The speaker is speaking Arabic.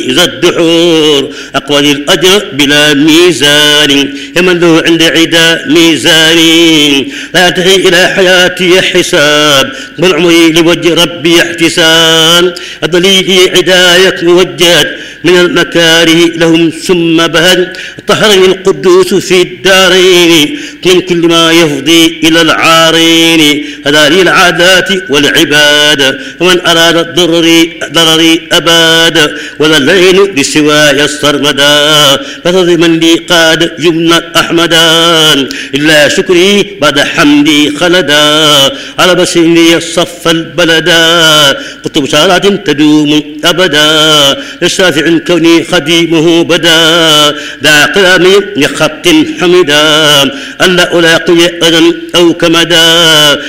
ذا الدحور أقوال الأجر بلا ميزان يمن له عند عدا ميزان لا ينتهي إلى حياتي حساب بل عمري لوجه ربي احتساب الضليل عداية موجهت من المكاره لهم ثم بهد طهرني القدوس في الدارين من كل ما يفضي إلى العارين هذه العادات والعباد ومن أراد ضرري أباد ولا الليل بسواي السرمدا فضل من لي قاد جملة أحمدان إلا شكري بعد حمدي خلدا على بسيني الصف البلدا قلت بشارات تدوم أبدا للشافع كوني خديمه بدا دع قلامي لخط حمدا ألا ألاقي أذى أو كمدا